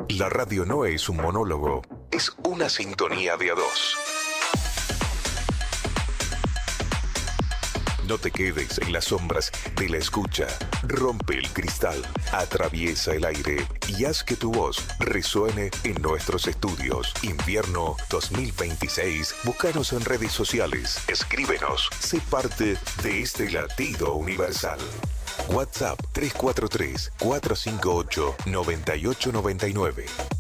La radio no es un monólogo, es una sintonía de a dos. No te quedes en las sombras de la escucha. Rompe el cristal, atraviesa el aire y haz que tu voz resuene en nuestros estudios. Invierno 2026. Búscanos en redes sociales. Escríbenos. Sé parte de este latido universal. WhatsApp 343-458-9899.